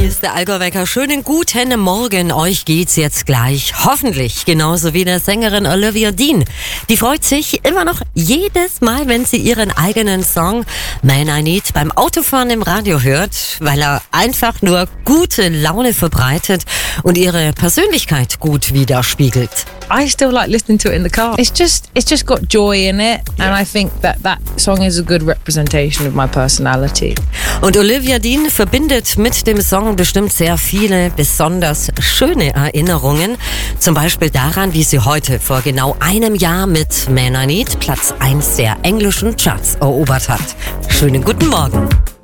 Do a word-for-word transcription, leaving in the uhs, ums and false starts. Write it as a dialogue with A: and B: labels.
A: Hier ist der Allgäu-Wecker. Schönen guten Morgen. Euch geht's jetzt gleich. Hoffentlich. Genauso wie der Sängerin Olivia Dean. Die freut sich immer noch jedes Mal, wenn sie ihren eigenen Song Man I Need beim Autofahren im Radio hört, weil er einfach nur gute Laune verbreitet und ihre Persönlichkeit gut widerspiegelt.
B: I still like listening to it in the car. It's just, it's just got joy in it, and I think that that song is a good representation of my personality.
A: Und Olivia Dean verbindet mit dem Song bestimmt sehr viele besonders schöne Erinnerungen. Zum Beispiel daran, wie sie heute vor genau einem Jahr mit Man I Need Platz eins der englischen Charts erobert hat. Schönen guten Morgen.